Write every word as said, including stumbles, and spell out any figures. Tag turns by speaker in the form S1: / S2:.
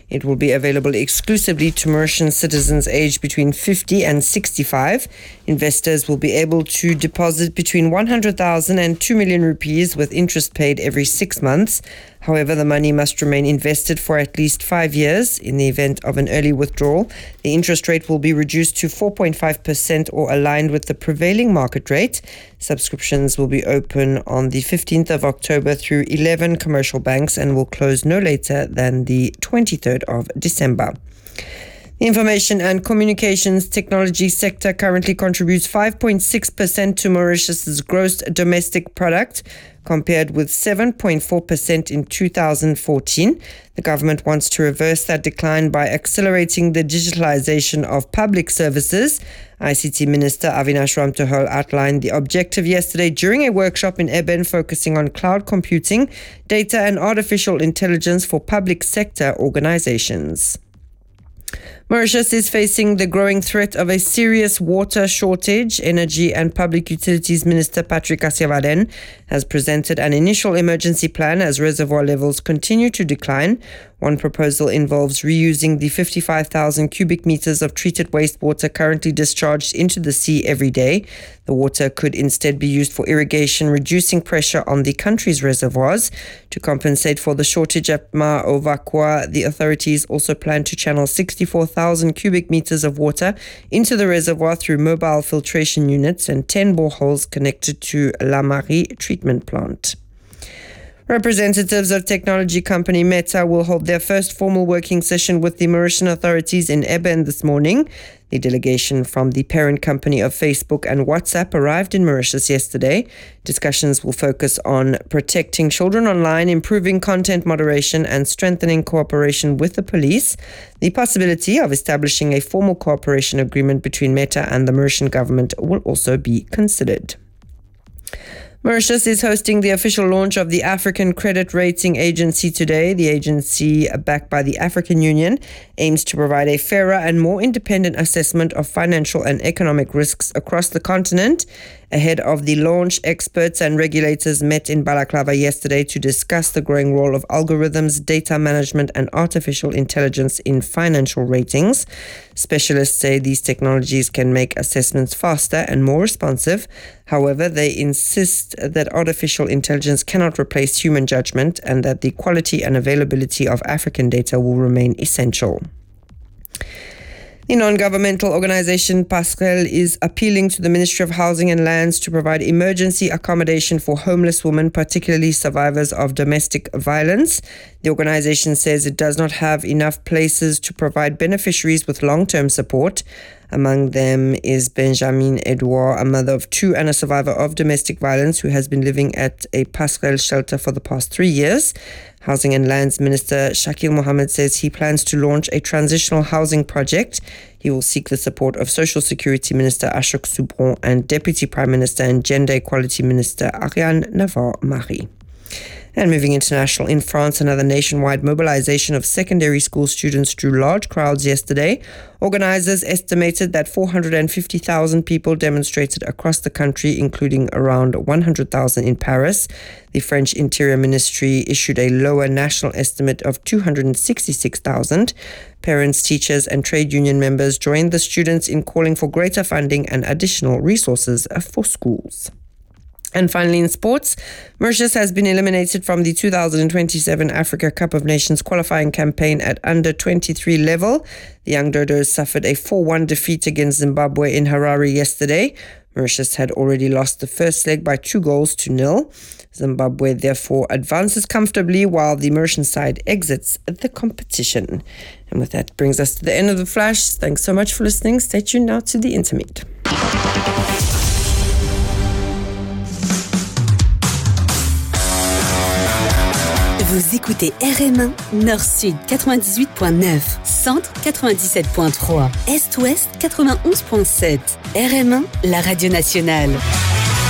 S1: It will be available exclusively to Mauritian citizens aged between fifty and sixty-five. Investors will be able to deposit between one hundred thousand and two million rupees with interest paid every six months. However, the money must remain invested for at least five years. In the event of an early withdrawal, the interest rate will be reduced to four point five percent or aligned with the prevailing market rate. Subscriptions will be open on the fifteenth of October through eleven commercial banks and will close no later than the twenty-third of December. The information and communications technology sector currently contributes five point six percent to Mauritius's gross domestic product, compared with seven point four percent in two thousand fourteen. The government wants to reverse that decline by accelerating the digitalization of public services. I C T Minister Avinash Ramtahol outlined the objective yesterday during a workshop in Eben focusing on cloud computing, data and artificial intelligence for public sector organizations. Mauritius is facing the growing threat of a serious water shortage. Energy and Public Utilities Minister Patrick Asiavaden has presented an initial emergency plan as reservoir levels continue to decline. One proposal involves reusing the fifty-five thousand cubic meters of treated wastewater currently discharged into the sea every day. The water could instead be used for irrigation, reducing pressure on the country's reservoirs. To compensate for the shortage at Ma Ovakwa, the authorities also plan to channel sixty-four thousand cubic meters of water into the reservoir through mobile filtration units and ten boreholes connected to La Marie treatment plant. Representatives of technology company Meta will hold their first formal working session with the Mauritian authorities in Eben this morning. The delegation from the parent company of Facebook and WhatsApp arrived in Mauritius yesterday. Discussions will focus on protecting children online, improving content moderation, and strengthening cooperation with the police. The possibility of establishing a formal cooperation agreement between Meta and the Mauritian government will also be considered. Mauritius is hosting the official launch of the African Credit Rating Agency today. The agency, backed by the African Union, aims to provide a fairer and more independent assessment of financial and economic risks across the continent. Ahead of the launch, experts and regulators met in Balaclava yesterday to discuss the growing role of algorithms, data management, and artificial intelligence in financial ratings. Specialists say these technologies can make assessments faster and more responsive. However, they insist that artificial intelligence cannot replace human judgment and that the quality and availability of African data will remain essential. The non-governmental organization Passerelle is appealing to the Ministry of Housing and Lands to provide emergency accommodation for homeless women, particularly survivors of domestic violence. The organization says it does not have enough places to provide beneficiaries with long-term support. Among them is Benjamin Edouard, a mother of two and a survivor of domestic violence who has been living at a Passerelle shelter for the past three years. Housing and Lands Minister Shakil Mohammed says he plans to launch a transitional housing project. He will seek the support of Social Security Minister Ashok Soubron and Deputy Prime Minister and Gender Equality Minister Ariane Navarre-Marie. And moving international, in France, another nationwide mobilization of secondary school students drew large crowds yesterday. Organizers estimated that four hundred fifty thousand people demonstrated across the country, including around one hundred thousand in Paris. The French Interior Ministry issued a lower national estimate of two hundred sixty-six thousand. Parents, teachers, and trade union members joined the students in calling for greater funding and additional resources for schools. And finally, in sports, Mauritius has been eliminated from the two thousand twenty-seven Africa Cup of Nations qualifying campaign at under twenty-three level. The Young Dodos suffered a four one defeat against Zimbabwe in Harare yesterday. Mauritius had already lost the first leg by two goals to nil. Zimbabwe therefore advances comfortably while the Mauritian side exits the competition. And with that brings us to the end of the flash. Thanks so much for listening. Stay tuned now to the Intermid.
S2: Vous écoutez R M un, Nord-Sud quatre-vingt-dix-huit point neuf, Centre quatre-vingt-dix-sept point trois, Est-Ouest quatre-vingt-onze point sept. R M un, la radio nationale.